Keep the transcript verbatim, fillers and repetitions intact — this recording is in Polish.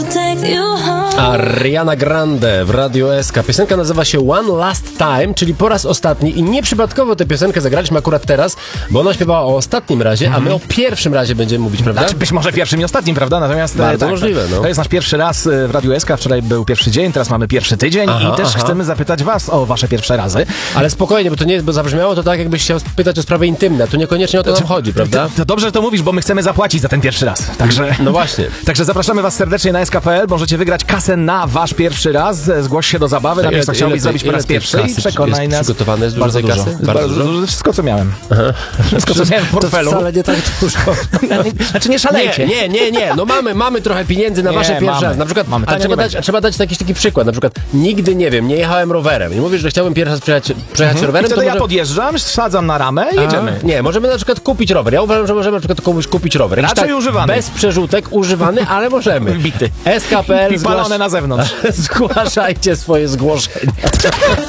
Ariana Grande w Radiu S K. Piosenka nazywa się One Last Time, czyli po raz ostatni, i nieprzypadkowo tę piosenkę zagraliśmy akurat teraz, bo ona śpiewała o ostatnim razie, mm-hmm. a my o pierwszym razie będziemy mówić, prawda? Znaczy, być może pierwszym i ostatnim, prawda? Natomiast bardzo tak, możliwe, no. To jest nasz pierwszy raz w Radiu S K. Wczoraj był pierwszy dzień, teraz mamy pierwszy tydzień aha, i też aha. chcemy zapytać was o wasze pierwsze razy. Ale spokojnie, bo to nie jest, bo zabrzmiało to tak, jakbyś chciał pytać o sprawy intymne. Tu niekoniecznie o to nam chodzi, prawda? To, to dobrze, że to mówisz, bo my chcemy zapłacić za ten pierwszy raz. Także, no właśnie. Także zapraszamy was serdecznie na S K kropka P L. Możecie wygrać kasę na wasz pierwszy raz. Zgłoś się do zabawy, na miejscu chciałbyś zrobić po raz pierwszy i przekonaj nas. Przygotowane jest bardzo dużo kasy? Bardzo, bardzo dużo. dużo. Wszystko, co miałem. Aha. Wszystko, co miałem w portfelu. To wcale nie tak dużo. Znaczy nie szalejcie. Nie, nie, nie, nie. No mamy, mamy trochę pieniędzy na nie, wasze pierwsze raz. Na przykład, mamy. ale trzeba dać, trzeba dać jakiś taki przykład. Na przykład nigdy, nie wiem, nie jechałem rowerem. I mówisz, że chciałbym pierwszy raz przejechać, przejechać mhm. rowerem. I wtedy to ja może... podjeżdżam, wsadzam na ramę i jedziemy. A, nie, możemy na przykład kupić rower. Ja uważam, że możemy na przykład komuś kupić rower. Raczej tak, używany. Bez przerzutek, używany, ale możemy. Bity. S K kropka P L I palone na zewnątrz. Zgłaszajcie swoje zgłoszenia.